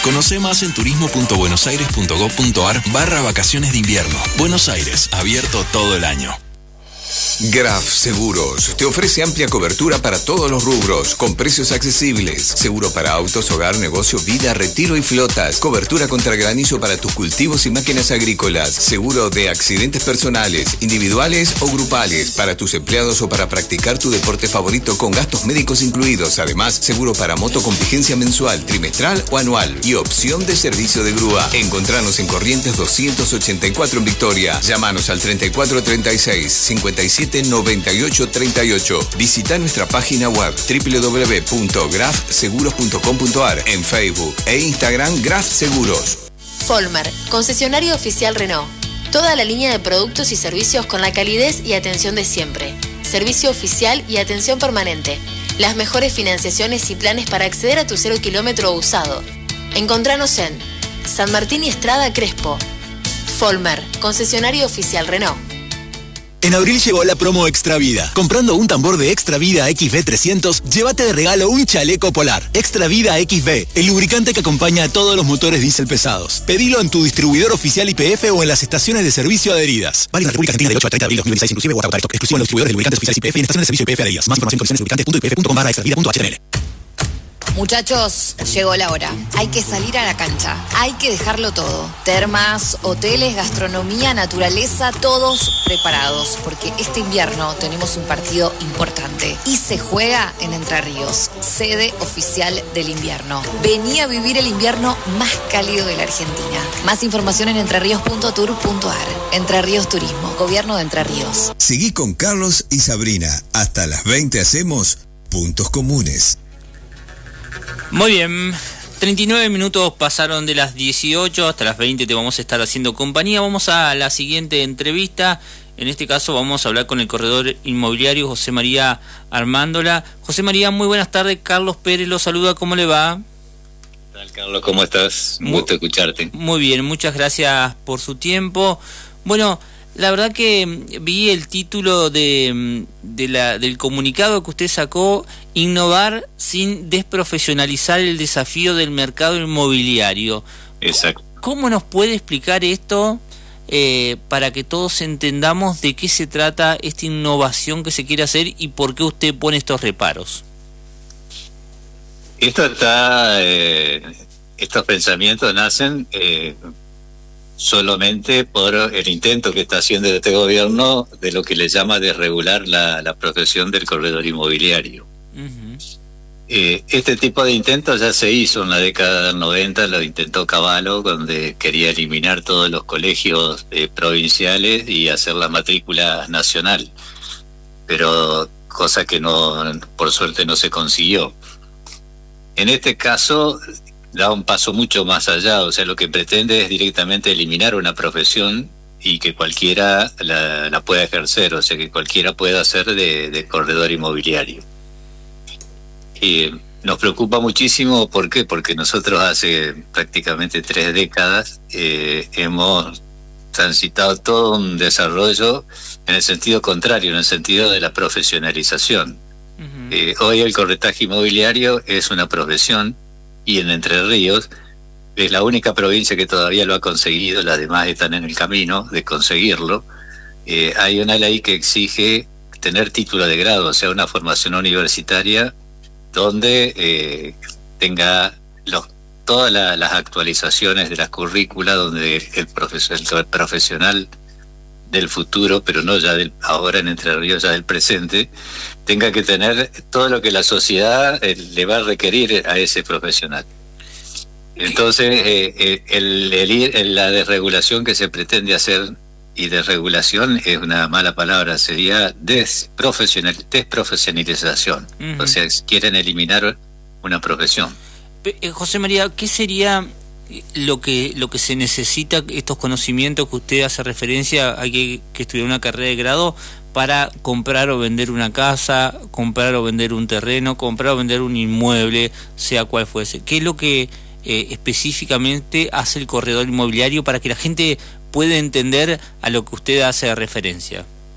Conoce más en turismo.buenosaires.gov.ar/vacaciones de invierno. Buenos Aires, abierto todo el año. Graf Seguros te ofrece amplia cobertura para todos los rubros, con precios accesibles. Seguro para autos, hogar, negocio, vida, retiro y flotas. Cobertura contra granizo para tus cultivos y máquinas agrícolas. Seguro de accidentes personales, individuales o grupales, para tus empleados o para practicar tu deporte favorito con gastos médicos incluidos. Además, seguro para moto con vigencia mensual, trimestral o anual. Y opción de servicio de grúa. Encontranos en Corrientes 284 en Victoria. Llámanos al 3436 57 98 38. Visita nuestra página web www.grafseguros.com.ar, en Facebook e Instagram Graf Seguros. Folmer, concesionario oficial Renault. Toda la línea de productos y servicios con la calidez y atención de siempre. Servicio oficial y atención permanente. Las mejores financiaciones y planes para acceder a tu 0 kilómetro usado. Encontranos en San Martín y Estrada Crespo. Folmer, concesionario oficial Renault. En abril llegó la promo Extra Vida. Comprando un tambor de Extra Vida XV300, llévate de regalo un chaleco polar. Extra Vida XV, el lubricante que acompaña a todos los motores diésel pesados. Pedilo en tu distribuidor oficial YPF o en las estaciones de servicio adheridas. Válido en la República Argentina del 8 al 30 de abril 2026, inclusive o hasta agotar stock. Exclusivo en los distribuidores de lubricantes oficiales YPF y en estaciones de servicio YPF adheridas. Más información en lubricantes.ypf.com/extravida.html. Muchachos, llegó la hora. Hay que salir a la cancha. Hay que dejarlo todo. Termas, hoteles, gastronomía, naturaleza, todos preparados. Porque este invierno tenemos un partido importante. Y se juega en Entre Ríos, sede oficial del invierno. Vení a vivir el invierno más cálido de la Argentina. Más información en entreríos.tour.ar. Entre Ríos Turismo, Gobierno de Entre Ríos. Seguí con Carlos y Sabrina. Hasta las 20 hacemos Puntos Comunes. Muy bien, 39 minutos pasaron de las 18 hasta las 20, te vamos a estar haciendo compañía. Vamos a la siguiente entrevista. En este caso vamos a hablar con el corredor inmobiliario José María Armándola. José María, muy buenas tardes. Carlos Pérez lo saluda, ¿cómo le va? ¿Qué tal, Carlos? ¿Cómo estás? Un gusto escucharte. Muy bien, muchas gracias por su tiempo. Bueno, la verdad que vi el título del comunicado que usted sacó, Innovar sin desprofesionalizar el desafío del mercado inmobiliario. Exacto. ¿Cómo nos puede explicar esto para que todos entendamos de qué se trata esta innovación que se quiere hacer y por qué usted pone estos reparos? Estos pensamientos nacen solamente por el intento que está haciendo este gobierno de lo que le llama desregular la profesión del corredor inmobiliario. Uh-huh. Este tipo de intentos ya se hizo en la década del 90, lo intentó Cavallo, donde quería eliminar todos los colegios provinciales y hacer la matrícula nacional, pero cosa que no, por suerte no se consiguió. En este caso da un paso mucho más allá, o sea, lo que pretende es directamente eliminar una profesión y que cualquiera la pueda ejercer, o sea, que cualquiera pueda ser de corredor inmobiliario. Y nos preocupa muchísimo, ¿por qué? Porque nosotros hace prácticamente 3 décadas hemos transitado todo un desarrollo en el sentido contrario, en el sentido de la profesionalización. Uh-huh. Hoy el corretaje inmobiliario es una profesión, y en Entre Ríos es la única provincia que todavía lo ha conseguido, las demás están en el camino de conseguirlo. Hay una ley que exige tener título de grado, o sea, una formación universitaria donde tenga todas las actualizaciones de las currículas, donde el profesional del futuro, pero no ya del ahora en Entre Ríos, ya del presente, tenga que tener todo lo que la sociedad le va a requerir a ese profesional. Entonces, la desregulación que se pretende hacer, y desregulación es una mala palabra, sería desprofesionalización. Uh-huh. O sea, quieren eliminar una profesión. José María, ¿qué sería lo que se necesita, estos conocimientos que usted hace referencia? Hay que estudiar una carrera de grado para comprar o vender una casa, comprar o vender un terreno, comprar o vender un inmueble, sea cual fuese. ¿Qué es lo que específicamente hace el corredor inmobiliario para que la gente pueda entender a lo que usted hace referencia?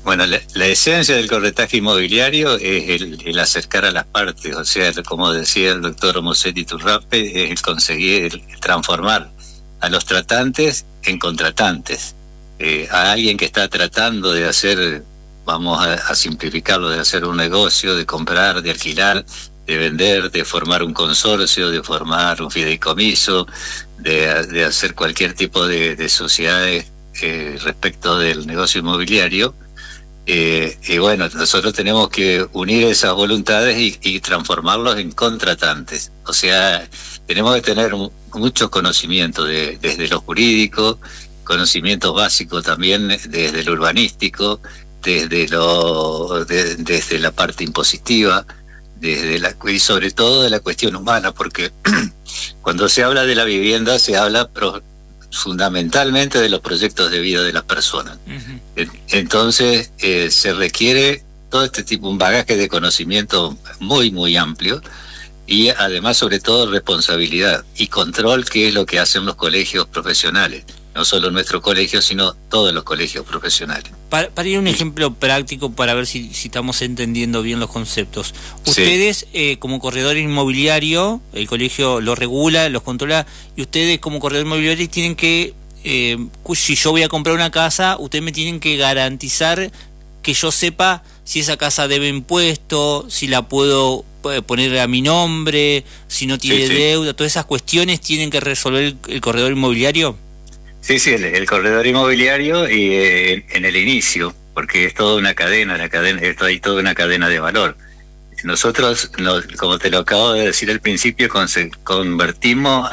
Bueno, la esencia del corretaje inmobiliario es el acercar a las partes, o sea, como decía el doctor Mosetti Turrape, es el conseguir el transformar a los tratantes en contratantes. A alguien que está tratando de hacer, vamos a simplificarlo, de hacer un negocio, de comprar, de alquilar, de vender, de formar un consorcio, de formar un fideicomiso, de hacer cualquier tipo de sociedades respecto del negocio inmobiliario. Y bueno, nosotros tenemos que unir esas voluntades y transformarlos en contratantes. O sea, tenemos que tener mucho conocimiento desde lo jurídico, conocimientos básicos también desde lo urbanístico, desde la parte impositiva, y sobre todo de la cuestión humana, porque cuando se habla de la vivienda se habla fundamentalmente de los proyectos de vida de las personas. Entonces se requiere todo este tipo, un bagaje de conocimiento muy amplio, y además sobre todo responsabilidad y control, que es lo que hacen los colegios profesionales, no solo nuestro colegio, sino todos los colegios profesionales. Para ir a un ejemplo práctico, para ver si estamos entendiendo bien los conceptos. Ustedes, como corredor inmobiliario, el colegio los regula, los controla, y ustedes como corredor inmobiliario tienen que, si yo voy a comprar una casa, ustedes me tienen que garantizar que yo sepa si esa casa debe impuesto, si la puedo poner a mi nombre, si no tiene deuda, todas esas cuestiones tienen que resolver el corredor inmobiliario. Sí, el corredor inmobiliario, y en el inicio, porque es toda una cadena, hay toda una cadena de valor. Nosotros, como te lo acabo de decir al principio, convertimos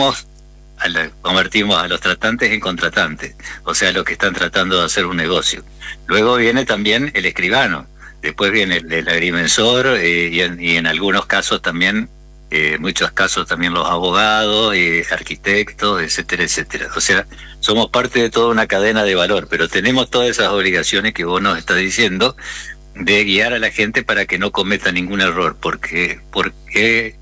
a los tratantes en contratantes, o sea, los que están tratando de hacer un negocio. Luego viene también el escribano, después viene el agrimensor, y en algunos casos también, muchos casos también los abogados, arquitectos, etcétera. O sea, somos parte de toda una cadena de valor, pero tenemos todas esas obligaciones que vos nos estás diciendo, de guiar a la gente para que no cometa ningún error. ¿Por qué? Porque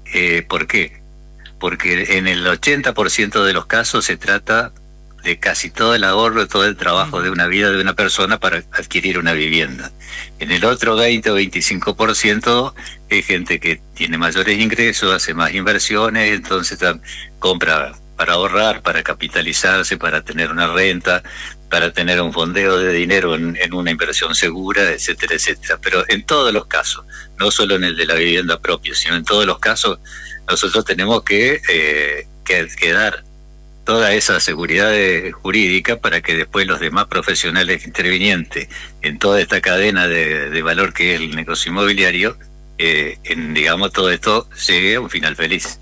en el 80% de los casos se trata de casi todo el ahorro, todo el trabajo de una vida de una persona para adquirir una vivienda. En el otro 20 o 25% es gente que tiene mayores ingresos, hace más inversiones, entonces compra para ahorrar, para capitalizarse, para tener una renta, para tener un fondeo de dinero en una inversión segura, etcétera. Pero en todos los casos, no solo en el de la vivienda propia, sino en todos los casos, nosotros tenemos que dar toda esa seguridad jurídica para que después los demás profesionales intervinientes en toda esta cadena de valor que es el negocio inmobiliario, digamos, todo esto llegue a un final feliz.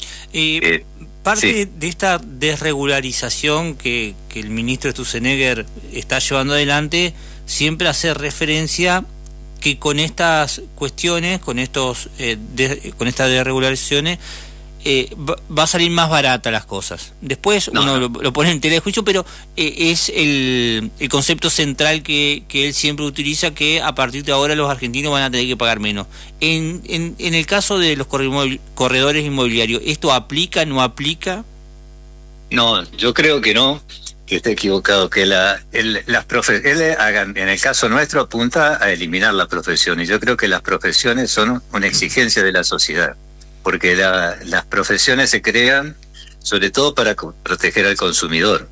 Parte de esta desregularización que el ministro Sturzenegger está llevando adelante, siempre hace referencia que con estas cuestiones, con estas desregularizaciones, va a salir más barata las cosas. Después uno lo pone en tela de juicio, pero es el concepto central que él siempre utiliza, que a partir de ahora los argentinos van a tener que pagar menos. En el caso de los corredores inmobiliarios, ¿esto aplica, no aplica? No, yo creo que no, que esté equivocado, que en el caso nuestro apunta a eliminar la profesión, y yo creo que las profesiones son una exigencia de la sociedad, porque las profesiones se crean sobre todo para proteger al consumidor.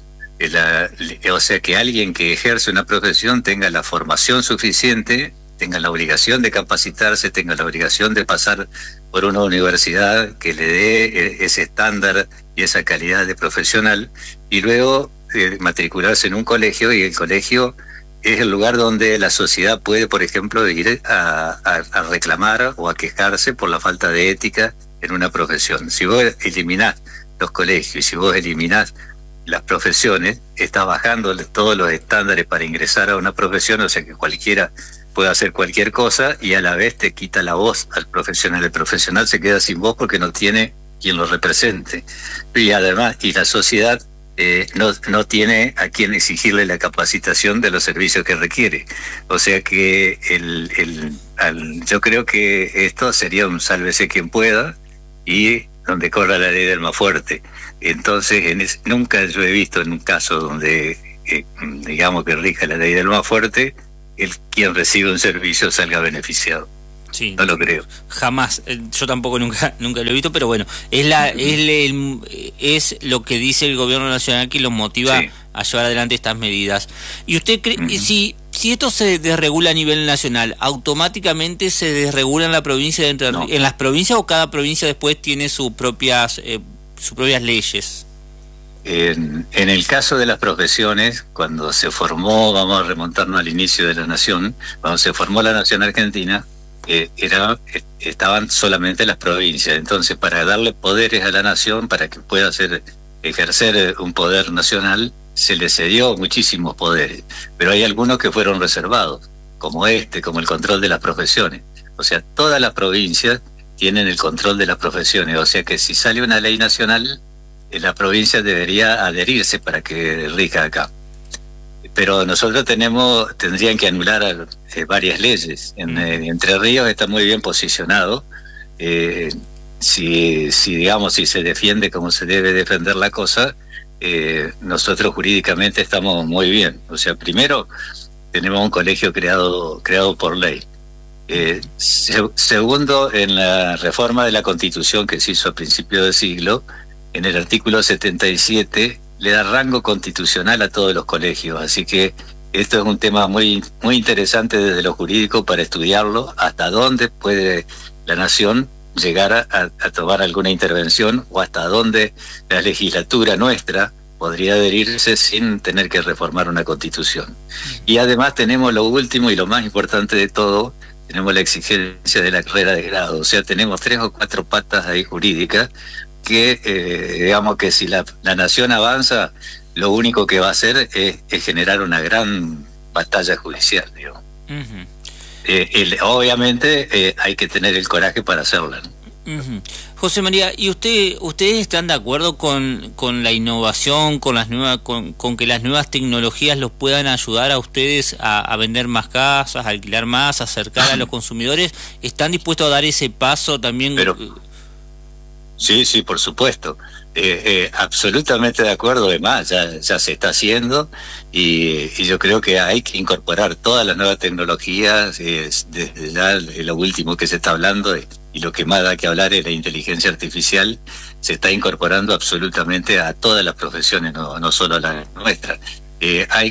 O sea, que alguien que ejerce una profesión tenga la formación suficiente, tenga la obligación de capacitarse, tenga la obligación de pasar por una universidad que le dé ese estándar y esa calidad de profesional, y luego matricularse en un colegio, y el colegio es el lugar donde la sociedad puede, por ejemplo, ir a reclamar o a quejarse por la falta de ética en una profesión. Si vos eliminás los colegios y si vos eliminás las profesiones, estás bajando todos los estándares para ingresar a una profesión, o sea que cualquiera puede hacer cualquier cosa, y a la vez te quita la voz al profesional. El profesional se queda sin voz porque no tiene quien lo represente. Y además, la sociedad no tiene a quien exigirle la capacitación de los servicios que requiere. O sea que yo creo que esto sería un sálvese quien pueda, y donde corra la ley del más fuerte. Entonces, nunca yo he visto en un caso donde digamos que rija la ley del más fuerte, quien recibe un servicio salga beneficiado. Sí, no lo creo. Jamás. Yo tampoco nunca lo he visto, pero bueno, es lo que dice el gobierno nacional que los motiva a llevar adelante estas medidas. ¿Y usted cree si esto se desregula a nivel nacional, automáticamente se desregula en la provincia en las provincias, o cada provincia después tiene sus propias leyes? En el caso de las profesiones, cuando se formó, vamos a remontarnos al inicio de la nación, cuando se formó la Nación Argentina, estaban solamente las provincias. Entonces, para darle poderes a la nación, para que pueda ejercer un poder nacional, se le cedió muchísimos poderes, pero hay algunos que fueron reservados, como el control de las profesiones. O sea, todas las provincias tienen el control de las profesiones, o sea que si sale una ley nacional, la provincia debería adherirse para que rija acá. Pero nosotros tendrían que anular varias leyes. Entre Ríos está muy bien posicionado. Si se defiende como se debe defender la cosa, nosotros jurídicamente estamos muy bien. O sea, primero tenemos un colegio creado por ley. Segundo, en la reforma de la Constitución que se hizo a principios del siglo, en el artículo 77 le da rango constitucional a todos los colegios, así que esto es un tema muy, muy interesante desde lo jurídico para estudiarlo, hasta dónde puede la nación llegar a tomar alguna intervención, o hasta dónde la legislatura nuestra podría adherirse sin tener que reformar una constitución. Y además tenemos lo último y lo más importante de todo, tenemos la exigencia de la carrera de grado, o sea, tenemos 3 o 4 patas ahí jurídicas que digamos que si la nación avanza, lo único que va a hacer es generar una gran batalla judicial, digamos. Obviamente hay que tener el coraje para hacerla, ¿no? José María, ¿y ustedes están de acuerdo con la innovación, con que las nuevas tecnologías los puedan ayudar a ustedes a vender más casas, a alquilar más, a acercar a los consumidores? ¿Están dispuestos a dar ese paso también? Sí, por supuesto. Absolutamente de acuerdo. Además, ya se está haciendo y yo creo que hay que incorporar todas las nuevas tecnologías, desde ya lo último que se está hablando y lo que más da que hablar es la inteligencia artificial. Se está incorporando absolutamente a todas las profesiones, no solo a la nuestra. Hay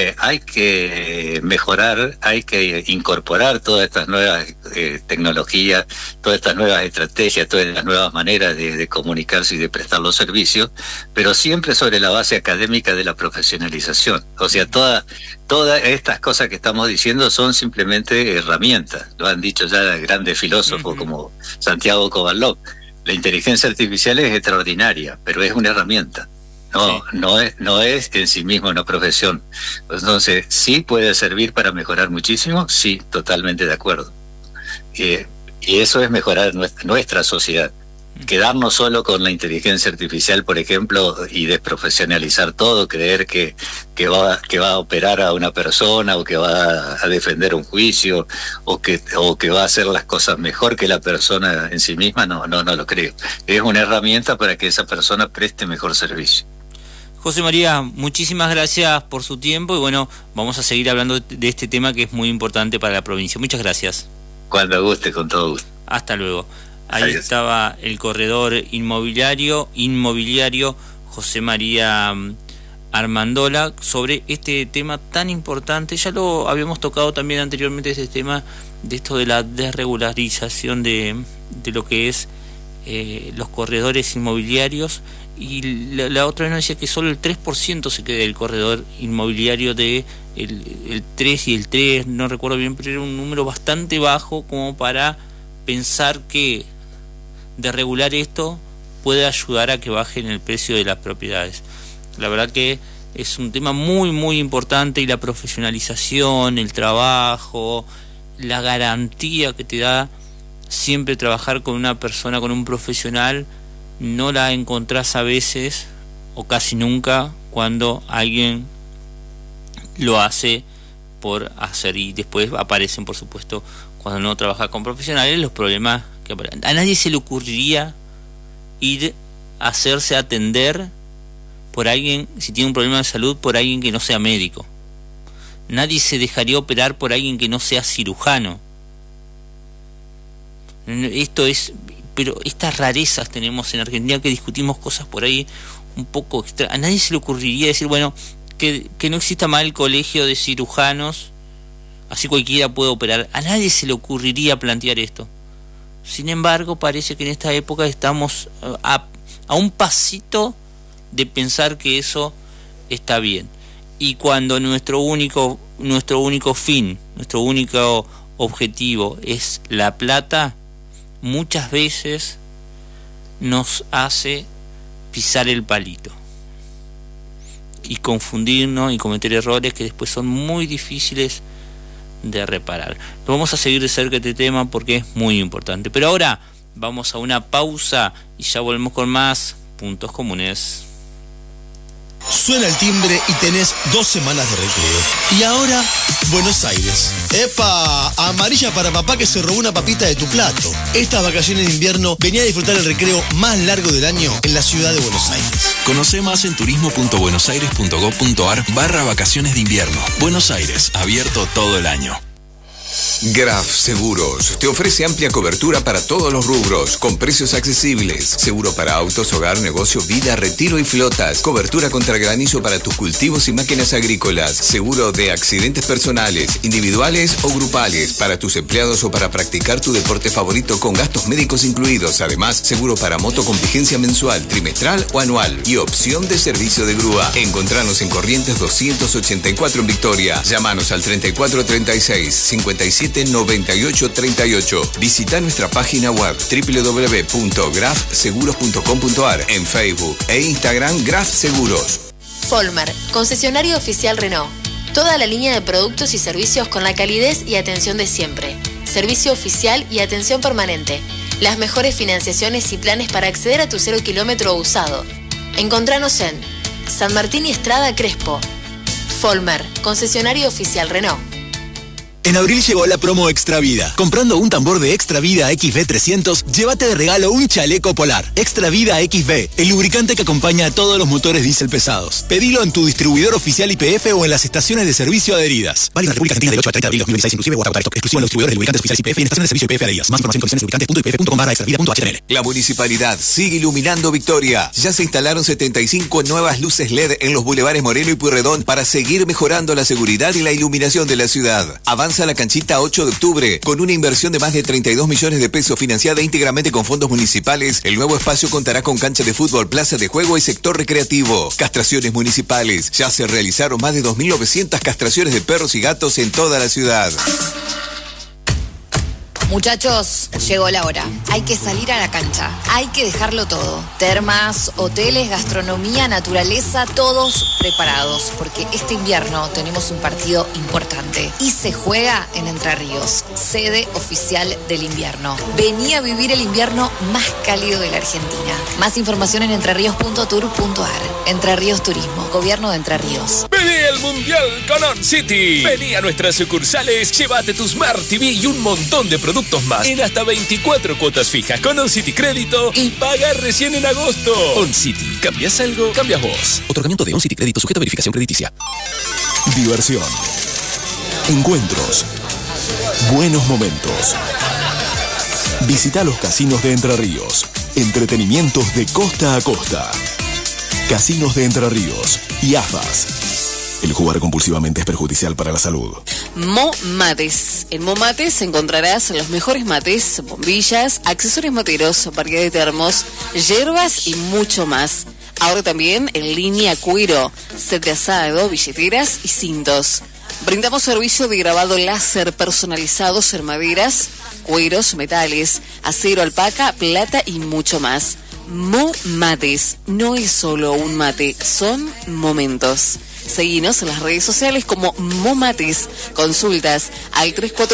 que mejorar, hay que incorporar todas estas nuevas tecnologías, todas estas nuevas estrategias, todas las nuevas maneras de comunicarse y de prestar los servicios, pero siempre sobre la base académica de la profesionalización. O sea, todas estas cosas que estamos diciendo son simplemente herramientas. Lo han dicho ya grandes filósofos como Santiago Kovalov. La inteligencia artificial es extraordinaria, pero es una herramienta. No es en sí mismo una profesión. Entonces, sí puede servir para mejorar muchísimo, sí, totalmente de acuerdo. Y eso es mejorar nuestra sociedad. Quedarnos solo con la inteligencia artificial, por ejemplo, y desprofesionalizar todo, creer que va a operar a una persona, o que va a defender un juicio, o que va a hacer las cosas mejor que la persona en sí misma, no lo creo. Es una herramienta para que esa persona preste mejor servicio. José María, muchísimas gracias por su tiempo y bueno, vamos a seguir hablando de este tema que es muy importante para la provincia. Muchas gracias. Cuando guste, con todo gusto. Hasta luego. Ahí Adiós. Estaba el corredor inmobiliario José María Armandola sobre este tema tan importante. Ya lo habíamos tocado también anteriormente, este tema de esto de la desregularización de lo que es los corredores inmobiliarios. Y la otra vez nos decía que solo el 3% se queda del corredor inmobiliario de el 3 y el 3, no recuerdo bien, pero era un número bastante bajo como para pensar que desregular esto puede ayudar a que bajen el precio de las propiedades. La verdad que es un tema muy muy importante, y la profesionalización, el trabajo, la garantía que te da siempre trabajar con una persona, con un profesional, no la encontrás a veces o casi nunca cuando alguien lo hace por hacer, y después aparecen, por supuesto, cuando no trabaja con profesionales, los problemas que aparecen. A nadie se le ocurriría ir a hacerse atender por alguien, si tiene un problema de salud, por alguien que no sea médico. Nadie se dejaría operar por alguien que no sea cirujano. Pero estas rarezas tenemos en Argentina, que discutimos cosas por ahí un poco extra. A nadie se le ocurriría decir, bueno, que no exista más el colegio de cirujanos, así cualquiera puede operar. A nadie se le ocurriría plantear esto. Sin embargo, parece que en esta época estamos a un pasito de pensar que eso está bien. Y cuando nuestro único fin, nuestro único objetivo es la plata, muchas veces nos hace pisar el palito y confundirnos y cometer errores que después son muy difíciles de reparar. Lo vamos a seguir de cerca este tema porque es muy importante. Pero ahora vamos a una pausa y ya volvemos con más puntos comunes. Suena el timbre y tenés 2 semanas de recreo. Y ahora, Buenos Aires. ¡Epa! Amarilla para papá que se robó una papita de tu plato. Estas vacaciones de invierno venía a disfrutar el recreo más largo del año en la ciudad de Buenos Aires. Conoce más en turismo.buenosaires.gov.ar/vacaciones de invierno. Buenos Aires, abierto todo el año. Graf Seguros te ofrece amplia cobertura para todos los rubros, con precios accesibles. Seguro para autos, hogar, negocio, vida, retiro y flotas. Cobertura contra granizo para tus cultivos y máquinas agrícolas. Seguro de accidentes personales, individuales o grupales, para tus empleados o para practicar tu deporte favorito con gastos médicos incluidos. Además, seguro para moto con vigencia mensual, trimestral o anual. Y opción de servicio de grúa. Encontranos en Corrientes 284 en Victoria. Llámanos al 3436-579838. Visita nuestra página web www.grafseguros.com.ar, en Facebook e Instagram Graf Seguros. Folmer, concesionario oficial Renault. Toda la línea de productos y servicios con la calidez y atención de siempre. Servicio oficial y atención permanente. Las mejores financiaciones y planes para acceder a tu 0 kilómetro usado. Encontranos en San Martín y Estrada Crespo. Folmer, concesionario oficial Renault. En abril llegó la promo Extra Vida. Comprando un tambor de Extra Vida XV300, llévate de regalo un chaleco polar. Extra Vida XV, el lubricante que acompaña a todos los motores diésel pesados. Pedilo en tu distribuidor oficial YPF o en las estaciones de servicio adheridas. Válido en la República Argentina del 8 al 30 de abril 2016, inclusive o hasta stock. Exclusivo en los distribuidores de lubricantes oficiales YPF y en estaciones de servicio YPF adheridas. Más información en condiciones lubricantes.ypf.com/extravida.html. La municipalidad sigue iluminando Victoria. Ya se instalaron 75 nuevas luces LED en los bulevares Moreno y Pueyrredón para seguir mejorando la seguridad y la iluminación de la ciudad. Avanza la canchita 8 de octubre. Con una inversión de más de 32 millones de pesos financiada íntegramente con fondos municipales, el nuevo espacio contará con cancha de fútbol, plaza de juego y sector recreativo. Castraciones municipales. Ya se realizaron más de 2.900 castraciones de perros y gatos en toda la ciudad. Muchachos, llegó la hora. Hay que salir a la cancha. Hay que dejarlo todo. Termas, hoteles, gastronomía, naturaleza, todos preparados. Porque este invierno tenemos un partido importante. Y se juega en Entre Ríos, sede oficial del invierno. Vení a vivir el invierno más cálido de la Argentina. Más información en entreríos.tour.ar. Entre Ríos Turismo, Gobierno de Entre Ríos. Vení al Mundial con On City. Vení a nuestras sucursales, llévate tu Smart TV y un montón de productos más en hasta 24 cuotas fijas con On City Crédito y paga recién en agosto. On City, ¿cambias algo? Cambias vos. Otorgamiento de On City Crédito sujeto a verificación crediticia. Diversión, encuentros, buenos momentos. Visita los casinos de Entre Ríos. Entretenimientos de costa a costa. Casinos de Entre Ríos y AFAS. El jugar compulsivamente es perjudicial para la salud. Mo Mates. En Mo Mates encontrarás los mejores mates, bombillas, accesorios materos, variedad de termos, hierbas y mucho más. Ahora también en línea cuero, set de asado, billeteras y cintos. Brindamos servicio de grabado láser personalizados en maderas, cueros, metales, acero, alpaca, plata y mucho más. Mo Mates no es solo un mate, son momentos. Seguinos en las redes sociales como Momates. Consultas al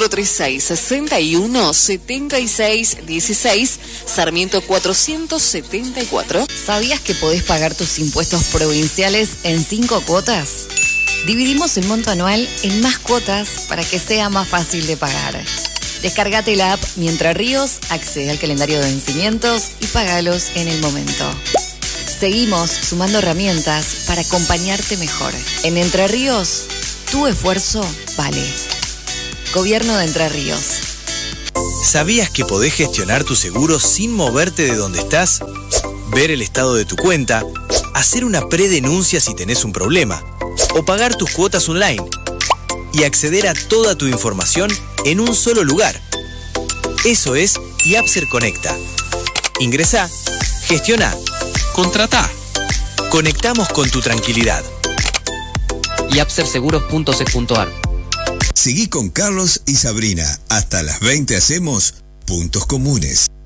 3436-617616, Sarmiento 474. ¿Sabías que podés pagar tus impuestos provinciales en 5 cuotas? Dividimos el monto anual en más cuotas para que sea más fácil de pagar. Descargate la app Mi Entre Ríos, accede al calendario de vencimientos y pagalos en el momento. Seguimos sumando herramientas para acompañarte mejor. En Entre Ríos, tu esfuerzo vale. Gobierno de Entre Ríos. ¿Sabías que podés gestionar tu seguro sin moverte de donde estás? Ver el estado de tu cuenta, hacer una predenuncia si tenés un problema, o pagar tus cuotas online, y acceder a toda tu información en un solo lugar. Eso es Yapser Conecta. Ingresá, gestiona, contratá. Conectamos con tu tranquilidad. yapserseguros.c.ar. Seguí con Carlos y Sabrina. Hasta las 20 hacemos Puntos Comunes.